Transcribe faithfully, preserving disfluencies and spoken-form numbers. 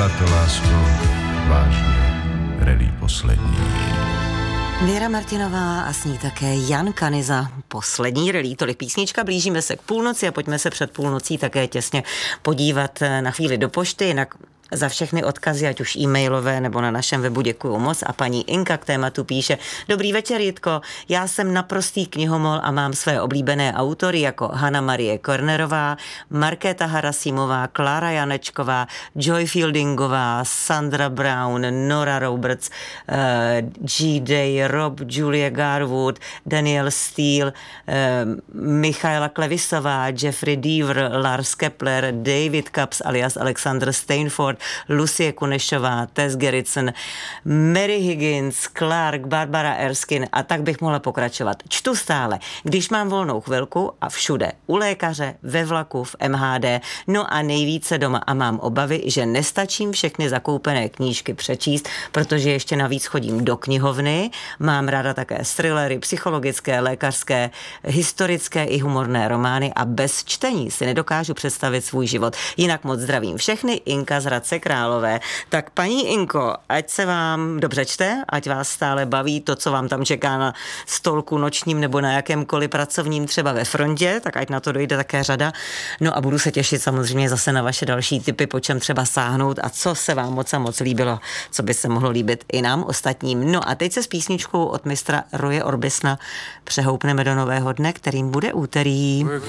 to, lásko, vážně, relí poslední. Věra Martinová a s ní také Jan Kanyza. Poslední relí, tolik písnička, blížíme se k půlnoci a pojďme se před půlnocí také těsně podívat na chvíli do pošty, jinak za všechny odkazy, ať už e-mailové nebo na našem webu děkuju moc. A paní Inka k tématu píše: Dobrý večer, Jitko, já jsem naprostý knihomol a mám své oblíbené autory jako Hanna Marie Kornerová, Markéta Harasimová, Klára Janečková, Joy Fieldingová, Sandra Brown, Nora Roberts, uh, G. Day, Rob, Julia Garwood, Daniel Steele, uh, Michaela Klevisová, Jeffrey Deaver, Lars Kepler, David Capps alias Alexander Stainford, Lucie Kunešová, Tess Gerritsen, Mary Higgins, Clark, Barbara Erskine a tak bych mohla pokračovat. Čtu stále, když mám volnou chvilku a všude. U lékaře, ve vlaku, v M H D, no a nejvíce doma a mám obavy, že nestačím všechny zakoupené knížky přečíst, protože ještě navíc chodím do knihovny. Mám ráda také thrillery, psychologické, lékařské, historické i humorné romány a bez čtení si nedokážu představit svůj život. Jinak moc zdravím všechny, Inka z Hradce Králové. Tak paní Inko, ať se vám dobře čte, ať vás stále baví to, co vám tam čeká na stolku nočním nebo na jakémkoliv pracovním, třeba ve frontě, tak ať na to dojde také řada. No a budu se těšit samozřejmě zase na vaše další tipy, po čem třeba sáhnout a co se vám moc a moc líbilo, co by se mohlo líbit i nám ostatním. No a teď se s písničkou od mistra Roye Orbisona přehoupneme do nového dne, kterým bude úterý.